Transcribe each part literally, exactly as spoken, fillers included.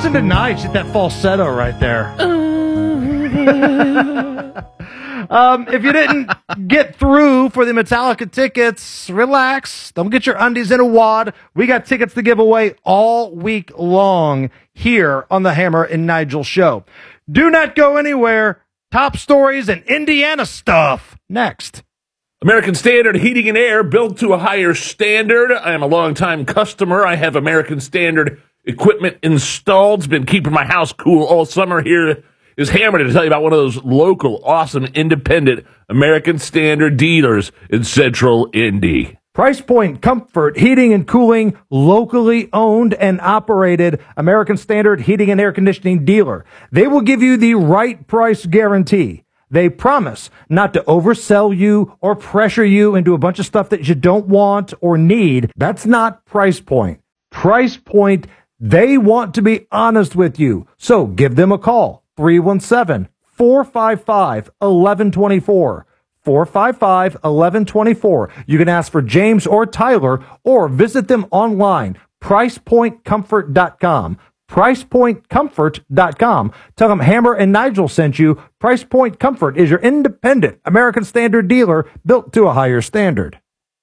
Listen to Nye. She's that falsetto right there. um, if you didn't get through for the Metallica tickets, relax. Don't get your undies in a wad. We got tickets to give away all week long here on the Hammer and Nigel show. Do not go anywhere. Top stories and Indiana stuff next. American Standard Heating and Air, built to a higher standard. I am a longtime customer. I have American Standard equipment installed. It's been keeping my house cool all summer. Here is Hammer to tell you about one of those local, awesome, independent American Standard dealers in Central Indy. Price Point Comfort Heating and Cooling, locally owned and operated American Standard Heating and Air Conditioning dealer. They will give you the right price guarantee. They promise not to oversell you or pressure you into a bunch of stuff that you don't want or need. That's not Price Point. Price Point, they want to be honest with you. So give them a call. three one seven, four five five, one one two four. four five five, one one two four. You can ask for James or Tyler or visit them online. price point comfort dot com. price point comfort dot com. Tell them Hammer and Nigel sent you. Price Point Comfort is your independent American Standard dealer built to a higher standard.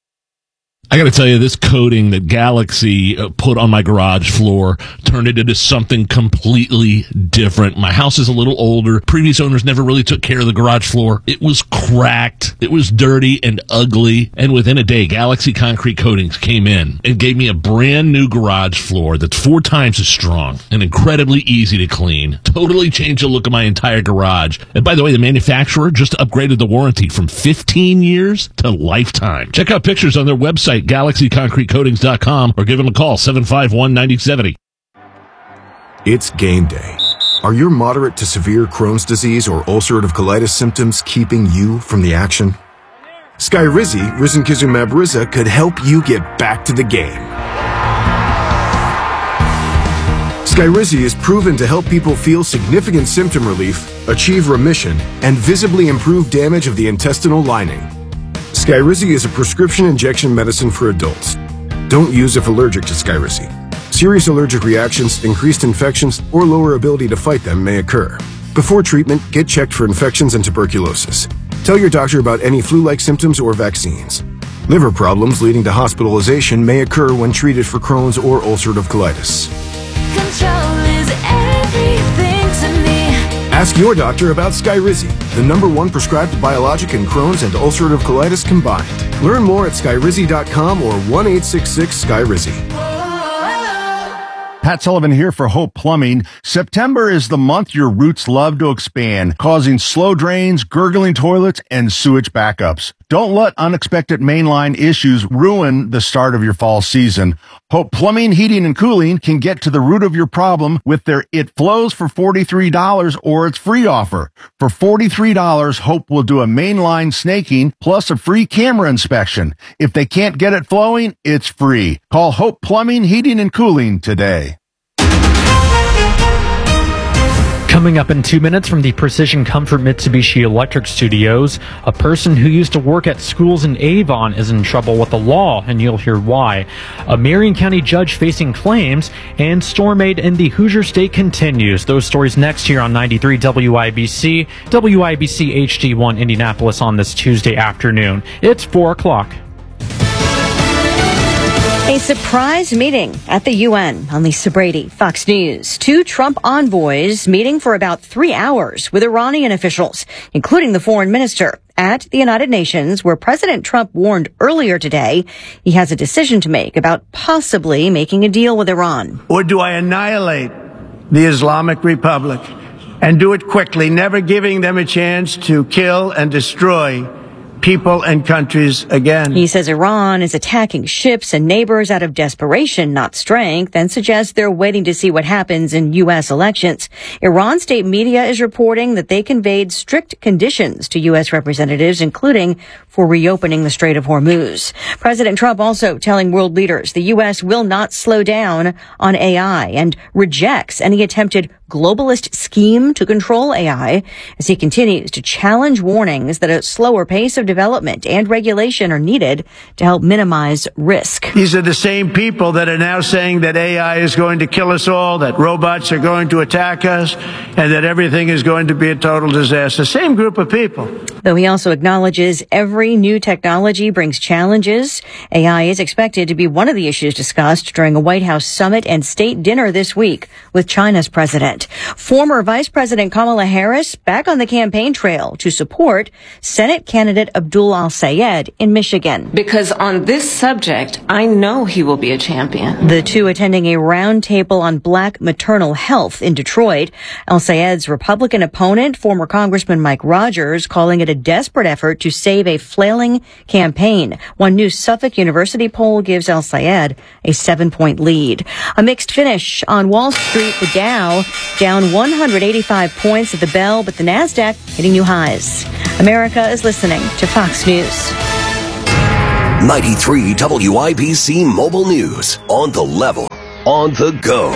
I got to tell you, this coating that Galaxy uh, put on my garage floor turned it into something completely different. My house is a little older. Previous owners never really took care of the garage floor. It was cracked. It was dirty and ugly. And within a day, Galaxy Concrete Coatings came in and gave me a brand new garage floor that's four times as strong and incredibly easy to clean. Totally changed the look of my entire garage. And by the way, the manufacturer just upgraded the warranty from fifteen years to lifetime. Check out pictures on their website, galaxy concrete coatings dot com, or give them a call, seven five one, nine zero seven zero. It's game day. Are your moderate to severe Crohn's disease or ulcerative colitis symptoms keeping you from the action? Skyrizi, risankizumab Riza, could help you get back to the game. Skyrizi is proven to help people feel significant symptom relief, achieve remission, and visibly improve damage of the intestinal lining. Skyrizi is a prescription injection medicine for adults. Don't use if allergic to Skyrizi. Serious allergic reactions, increased infections, or lower ability to fight them may occur. Before treatment, get checked for infections and tuberculosis. Tell your doctor about any flu-like symptoms or vaccines. Liver problems leading to hospitalization may occur when treated for Crohn's or ulcerative colitis. Control is everything to me. Ask your doctor about Skyrizi, the number one prescribed biologic in Crohn's and ulcerative colitis combined. Learn more at skyrizi dot com or one eight six six Skyrizi. Pat Sullivan here for Hope Plumbing. September is the month your roots love to expand, causing slow drains, gurgling toilets, and sewage backups. Don't let unexpected mainline issues ruin the start of your fall season. Hope Plumbing, Heating, and Cooling can get to the root of your problem with their It Flows for forty-three dollars or its free offer. For forty-three dollars, Hope will do a mainline snaking plus a free camera inspection. If they can't get it flowing, it's free. Call Hope Plumbing, Heating, and Cooling today. Coming up in two minutes from the Precision Comfort Mitsubishi Electric Studios, a person who used to work at schools in Avon is in trouble with the law, and you'll hear why. A Marion County judge facing claims, and Storm Aid in the Hoosier State continues. Those stories next here on ninety-three W I B C, W I B C H D one Indianapolis on this Tuesday afternoon. It's four o'clock. A surprise meeting at the U N. On Lisa Brady, Fox News. Two Trump envoys meeting for about three hours with Iranian officials, including the foreign minister, at the United Nations, where President Trump warned earlier today he has a decision to make about possibly making a deal with Iran. Or do I annihilate the Islamic Republic and do it quickly, never giving them a chance to kill and destroy people and countries again? He says Iran is attacking ships and neighbors out of desperation, not strength, and suggests they're waiting to see what happens in U S elections. Iran state media is reporting that they conveyed strict conditions to U S representatives, including for reopening the Strait of Hormuz. President Trump also telling world leaders the U S will not slow down on A I and rejects any attempted globalist scheme to control A I as he continues to challenge warnings that a slower pace of development and regulation are needed to help minimize risk. These are the same people that are now saying that A I is going to kill us all, that robots are going to attack us, and that everything is going to be a total disaster. Same group of people. Though he also acknowledges every new technology brings challenges, A I is expected to be one of the issues discussed during a White House summit and state dinner this week with China's president. Former Vice President Kamala Harris back on the campaign trail to support Senate candidate Abdul Al-Sayed in Michigan. Because on this subject, I know he will be a champion. The two attending a roundtable on black maternal health in Detroit. Al-Sayed's Republican opponent, former Congressman Mike Rogers, calling it a desperate effort to save a flailing campaign. One new Suffolk University poll gives Al-Sayed a seven-point lead. A mixed finish on Wall Street. The Dow down one hundred eighty-five points at the bell, but the NASDAQ hitting new highs. America is listening to Fox News. ninety-three W I B C Mobile News. On the level. On the go.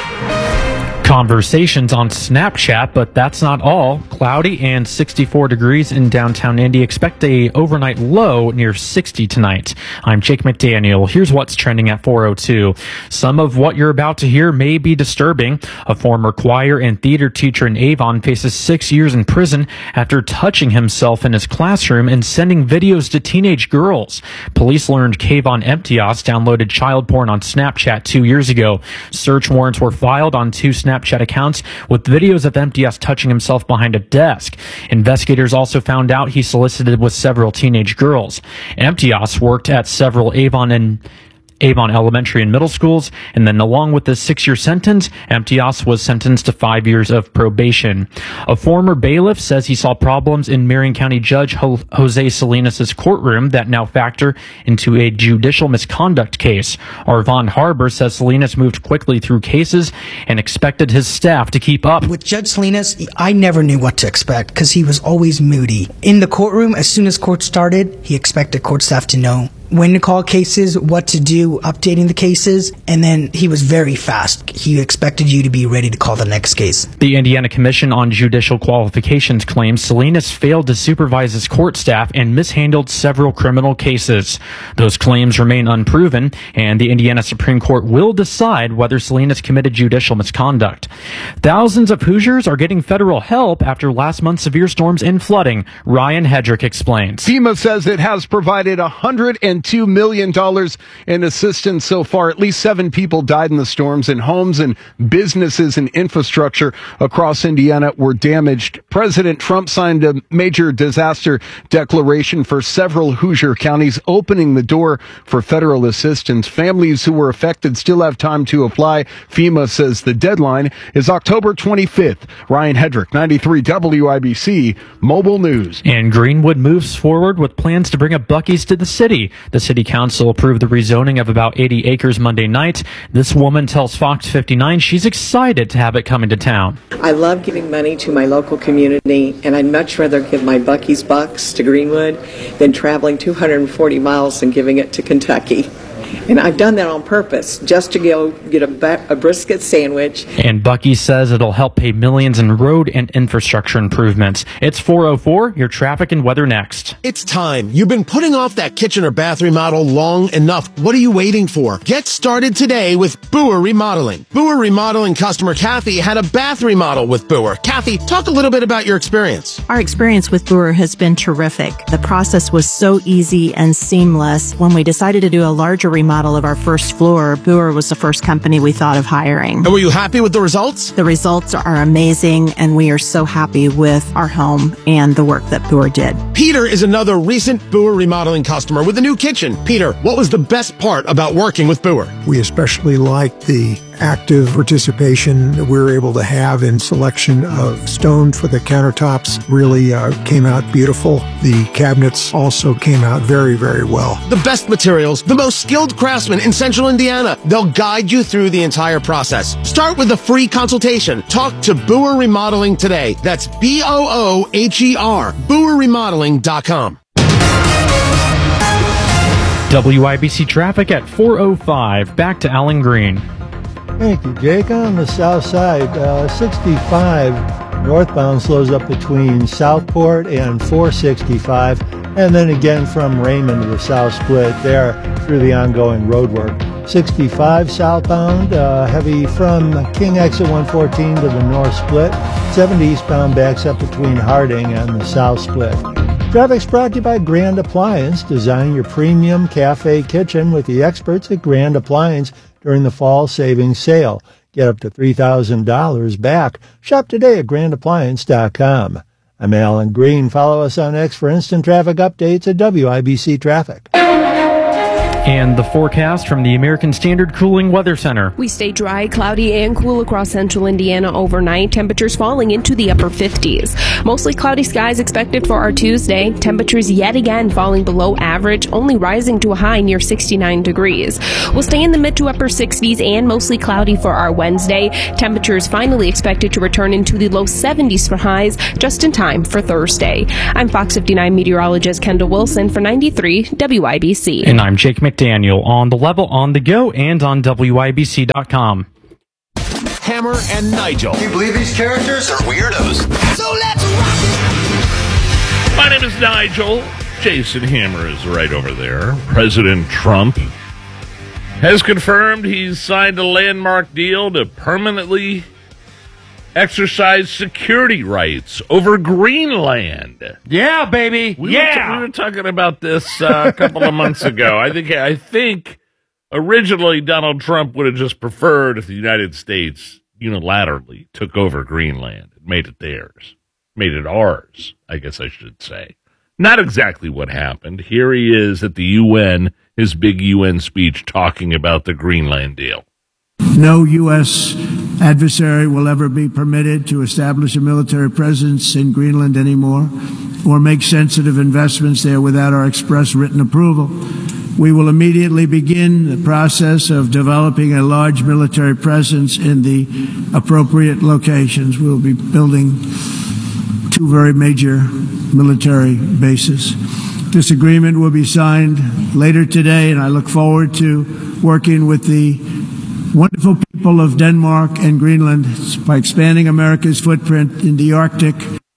Conversations on Snapchat, but that's not all. Cloudy and sixty-four degrees in downtown Indy. Expect a overnight low near sixty tonight. I'm Jake McDaniel. Here's what's trending at four oh two. Some of what you're about to hear may be disturbing. A former choir and theater teacher in Avon faces six years in prison after touching himself in his classroom and sending videos to teenage girls. Police learned Kayvon Emptios downloaded child porn on Snapchat two years ago. Search warrants were filed on two Snapchat accounts with videos of Emptios touching himself behind a desk. Investigators also found out he solicited with several teenage girls. Emptios worked at several Avon and Avon elementary and middle schools, and then along with the six-year sentence, Emptios was sentenced to five years of probation. A former bailiff says he saw problems in Marion County Judge Ho- Jose Salinas' courtroom that now factor into a judicial misconduct case. Arvon Harbor says Salinas moved quickly through cases and expected his staff to keep up. With Judge Salinas, I never knew what to expect because he was always moody. In the courtroom, as soon as court started, he expected court staff to know when to call cases, what to do, updating the cases, and then he was very fast. He expected you to be ready to call the next case. The Indiana Commission on Judicial Qualifications claims Salinas failed to supervise his court staff and mishandled several criminal cases. Those claims remain unproven, and the Indiana Supreme Court will decide whether Salinas committed judicial misconduct. Thousands of Hoosiers are getting federal help after last month's severe storms and flooding. Ryan Hedrick explains. FEMA says it has provided one hundred two million dollars in assistance so far. At least seven people died in the storms, and homes and businesses and infrastructure across Indiana were damaged. President Trump signed a major disaster declaration for several Hoosier counties, opening the door for federal assistance. Families who were affected still have time to apply. FEMA says the deadline is October twenty-fifth. Ryan Hedrick, ninety-three W I B C Mobile News. And Greenwood moves forward with plans to bring a Buc-ee's to the city. The city council approved the rezoning of about eighty acres Monday night. This woman tells Fox fifty-nine she's excited to have it coming to town. I love giving money to my local community, and I'd much rather give my Buc-ee's bucks to Greenwood than traveling two hundred forty miles and giving it to Kentucky. And I've done that on purpose, just to go get a, a brisket sandwich. And Buc-ee's says it'll help pay millions in road and infrastructure improvements. It's four oh four, your traffic and weather next. It's time. You've been putting off that kitchen or bath remodel long enough. What are you waiting for? Get started today with Boer Remodeling. Boer Remodeling customer Kathy had a bath remodel with Boer. Kathy, talk a little bit about your experience. Our experience with Boer has been terrific. The process was so easy and seamless. When we decided to do a larger remodel, remodel of our first floor, Boer was the first company we thought of hiring. And were you happy with the results? The results are amazing, and we are so happy with our home and the work that Boer did. Peter is another recent Boer Remodeling customer with a new kitchen. Peter, what was the best part about working with Boer? We especially liked the active participation that we were able to have in selection of stone for the countertops. Really uh, came out beautiful. The cabinets also came out very, very well. The best materials, the most skilled craftsmen in Central Indiana. They'll guide you through the entire process. Start with a free consultation. Talk to Boer Remodeling today. That's B O O H E R, boer remodeling dot com. W I B C traffic at four oh five. Back to Alan Green. Thank you, Jake. On the south side, uh, sixty-five northbound slows up between Southport and four sixty-five, and then again from Raymond to the South Split there through the ongoing road work. sixty-five southbound, uh, heavy from King exit one fourteen to the North Split. seventy eastbound backs up between Harding and the South Split. Traffic's brought to you by Grand Appliance. Design your premium cafe kitchen with the experts at Grand Appliance during the fall savings sale. Get up to three thousand dollars back. Shop today at grand appliance dot com. I'm Alan Green. Follow us on X for instant traffic updates at W I B C Traffic. And the forecast from the American Standard Cooling Weather Center. We stay dry, cloudy, and cool across central Indiana overnight. Temperatures falling into the upper fifties. Mostly cloudy skies expected for our Tuesday. Temperatures yet again falling below average, only rising to a high near sixty-nine degrees. We'll stay in the mid to upper sixties and mostly cloudy for our Wednesday. Temperatures finally expected to return into the low seventies for highs, just in time for Thursday. I'm Fox fifty-nine meteorologist Kendall Wilson for ninety-three W I B C. And I'm Jake McDaniel on the level, on the go, and on W I B C dot com. Hammer and Nigel. Can you believe these characters are weirdos? So let's rock it! My name is Nigel. Jason Hammer is right over there. President Trump has confirmed he's signed a landmark deal to permanently exercise security rights over Greenland. Yeah, baby. We yeah. Were t- we were talking about this uh, a couple of months ago. I think I think originally Donald Trump would have just preferred if the United States unilaterally took over Greenland and made it theirs, made it ours, I guess I should say. Not exactly what happened. Here he is at the U N, his big U N speech talking about the Greenland deal. No U S adversary will ever be permitted to establish a military presence in Greenland anymore or make sensitive investments there without our express written approval. We will immediately begin the process of developing a large military presence in the appropriate locations. We'll be building two very major military bases. This agreement will be signed later today, and I look forward to working with the wonderful people of Denmark and Greenland by expanding America's footprint in the Arctic.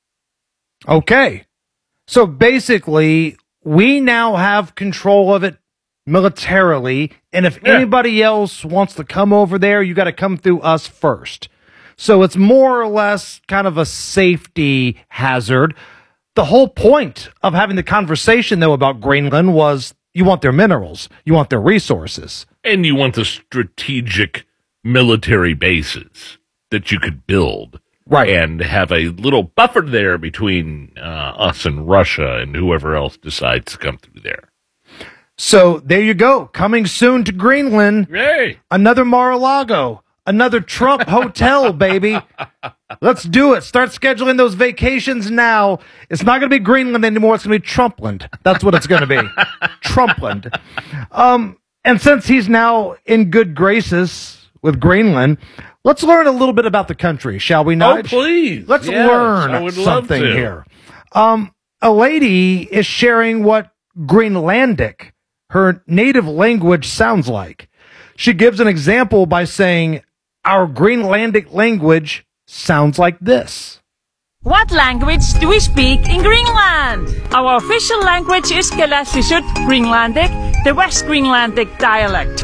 Okay. So basically, we now have control of it militarily, and if yeah. anybody else wants to come over there, you got to come through us first. So it's more or less kind of a safety hazard. The whole point of having the conversation, though, about Greenland was you want their minerals, you want their resources. And you want the strategic military bases that you could build. Right. And have a little buffer there between uh, us and Russia and whoever else decides to come through there. So there you go. Coming soon to Greenland. Yay. Another Mar-a-Lago. Another Trump hotel, baby. Let's do it. Start scheduling those vacations now. It's not going to be Greenland anymore. It's going to be Trumpland. That's what it's going to be. Trumpland. Um, and since he's now in good graces with Greenland, let's learn a little bit about the country, shall we not? Oh, please. Let's yes, learn something here. Um, a lady is sharing what Greenlandic, her native language, sounds like. She gives an example by saying, our Greenlandic language sounds like this. What language do we speak in Greenland? Our official language is Kalaallisut Greenlandic, the West Greenlandic dialect.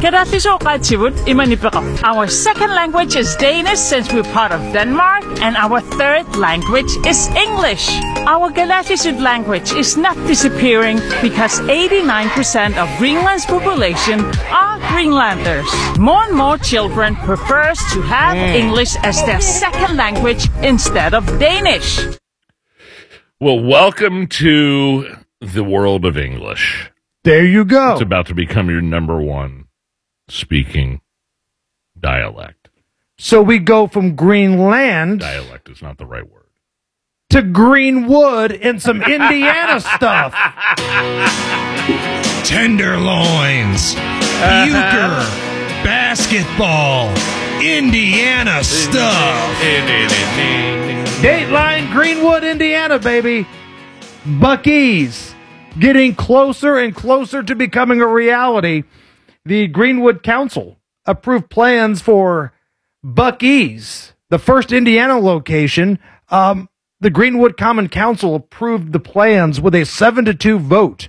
Our second language is Danish, since we're part of Denmark, and our third language is English. Our Kalaallisut language is not disappearing because eighty-nine percent of Greenland's population are Greenlanders. More and more children prefers to have mm. English as their second language instead of Danish. Well, welcome to the world of English. There you go. It's about to become your number one speaking dialect. So we go from Greenland. Dialect is not the right word. To Greenwood and some Indiana stuff. Tenderloins. Uh-huh. Euchre. Basketball. Indiana stuff. Dateline, Greenwood, Indiana, baby. Buc-ee's getting closer and closer to becoming a reality. The Greenwood Council approved plans for Buc-ee's, the first Indiana location, um, the Greenwood Common Council approved the plans with a seven to two vote.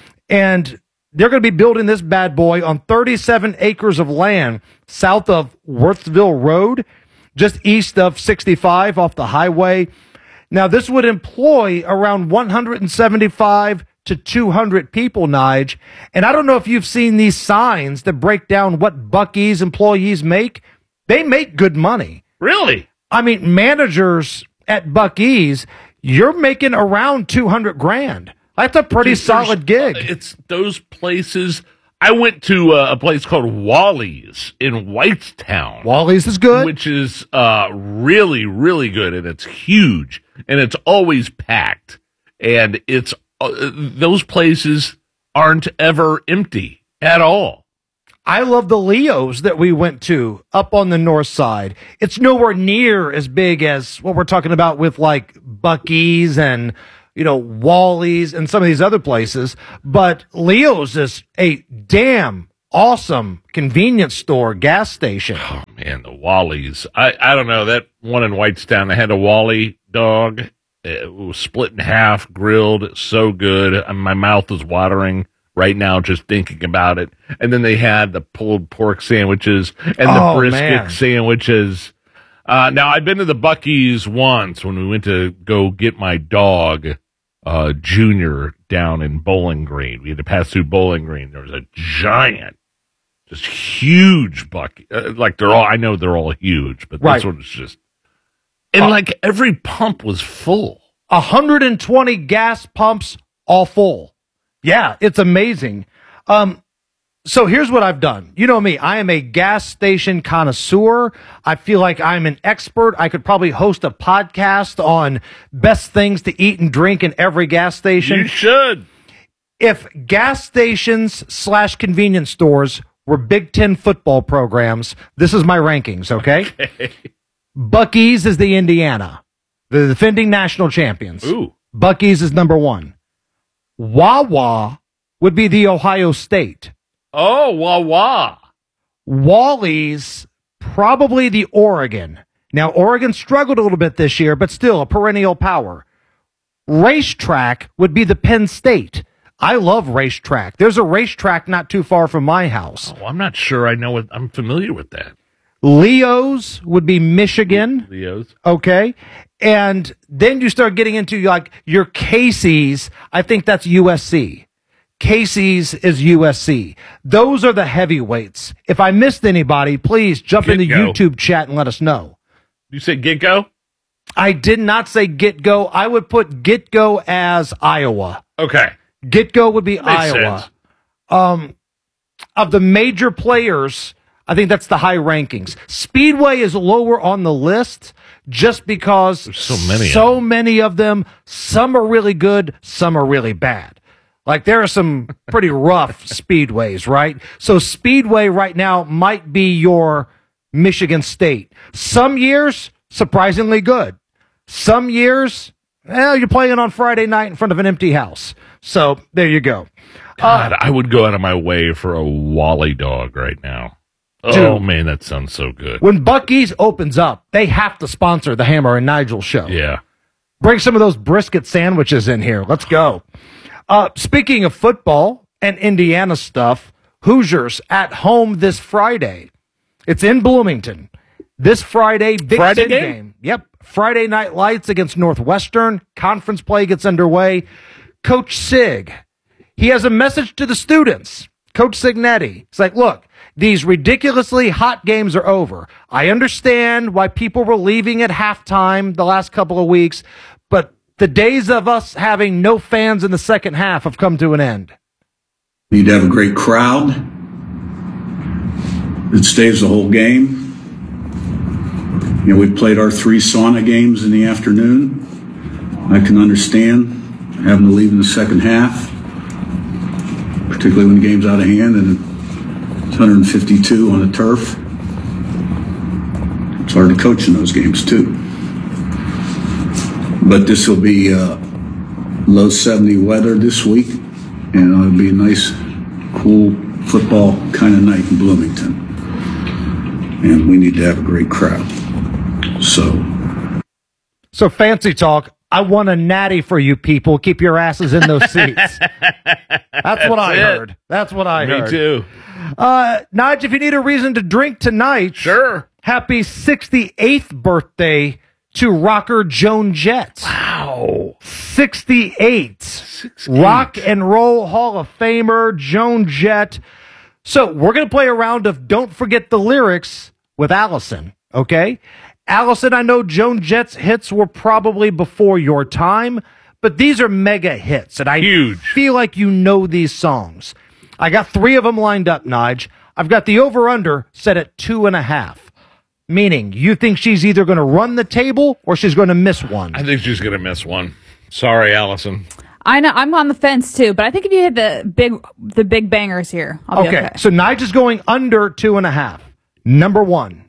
And they're going to be building this bad boy on thirty-seven acres of land south of Worthville Road, just east of sixty-five off the highway. Now, this would employ around one hundred seventy-five to two hundred people, Nige. And I don't know if you've seen these signs that break down what Buc-ee's employees make. They make good money. Really? I mean, managers at Buc-ee's, you're making around two hundred grand. That's a pretty Dude, solid gig. It's those places. I went to uh, a place called Wally's in Whitestown. Wally's is good. Which is uh, really, really good, and it's huge, and it's always packed. And it's uh, those places aren't ever empty at all. I love the Leo's that we went to up on the north side. It's nowhere near as big as what we're talking about with like Buc-ee's and, you know, Wally's and some of these other places. But Leo's is a damn awesome convenience store, gas station. Oh, man, the Wally's. I, I don't know. That one in Whitestown, they had a Wally dog. It was split in half, grilled. So good. My mouth is watering right now just thinking about it. And then they had the pulled pork sandwiches and the Oh, brisket man. sandwiches. Uh, now, I've been to the Buc-ee's once when we went to go get my dog, uh, Junior, down in Bowling Green. We had to pass through Bowling Green. There was a giant, just huge Buc-ee. Uh, like, they're all, I know they're all huge, but Right. this one was just, and Uh, like every pump was full. one hundred twenty gas pumps, all full. Yeah, it's amazing. Um, so here's what I've done. You know me, I am a gas station connoisseur. I feel like I'm an expert. I could probably host a podcast on best things to eat and drink in every gas station. You should. If gas stations slash convenience stores were Big Ten football programs, this is my rankings, okay? Okay. Buc-ee's is the Indiana, the defending national champions. Ooh. Buc-ee's is number one. Wawa would be the Ohio State. Oh, wah wah. Wally's probably the Oregon. Now, Oregon struggled a little bit this year, but still a perennial power. Racetrack would be the Penn State. I love Racetrack. There's a racetrack not too far from my house. Oh, I'm not sure I know what, I'm familiar with that. Leo's would be Michigan. Leo's. Okay. And then you start getting into like your Casey's. I think that's U S C. Casey's is U S C. Those are the heavyweights. If I missed anybody, please jump in the Get-Go. YouTube chat and let us know. You say Get-Go? I did not say Get-Go. I would put Get-Go as Iowa. Okay. Get-Go would be Makes Iowa. sense. Um, of the major players, I think that's the high rankings. Speedway is lower on the list just because There's so many of so many of them. Some are really good, some are really bad. Like there are some pretty rough speedways, right? So Speedway right now might be your Michigan State. Some years, surprisingly good. Some years, eh, you're playing on Friday night in front of an empty house. So there you go. God, I would go out of my way for a Wally dog right now. Oh, Dude. man, that sounds so good. When Buc-ee's opens up, they have to sponsor the Hammer and Nigel show. Yeah. Bring some of those brisket sandwiches in here. Let's go. Uh, speaking of football and Indiana stuff, Hoosiers at home this Friday. It's in Bloomington. This Friday, Big Friday Ten game? game. Yep. Friday Night Lights against Northwestern. Conference play gets underway. Coach Sig, he has a message to the students. Coach Signetti. It's like, look, these ridiculously hot games are over. I understand why people were leaving at halftime the last couple of weeks, but the days of us having no fans in the second half have come to an end. We need to have a great crowd that stays the whole game. You know, we played our three sauna games in the afternoon. I can understand having to leave in the second half, particularly when the game's out of hand and it's one hundred fifty-two on the turf. It's hard to coach in those games, too. But this will be uh, low seventy weather this week, and it'll be a nice, cool football kind of night in Bloomington. and we need to have a great crowd. So, so fancy talk. I want a natty for you people. Keep your asses in those seats. That's what I it. heard. That's what I Me heard. Me too. Uh, Nige, if you need a reason to drink tonight, sure. Happy sixty-eighth birthday to rocker Joan Jett. Wow. sixty-eight. sixty-eight. Rock and Roll Hall of Famer Joan Jett. So we're going to play a round of Don't Forget the Lyrics with Allison, okay? Allison, I know Joan Jett's hits were probably before your time, but these are mega hits, and I Huge. feel like you know these songs. I got three of them lined up, Nige. I've got the over-under set at two and a half, meaning you think she's either going to run the table or she's going to miss one. I think she's going to miss one. Sorry, Allison. I know I'm on the fence too, but I think if you hit the big the big bangers here, I'll be okay. Okay, so Nige is going under two and a half. Number one.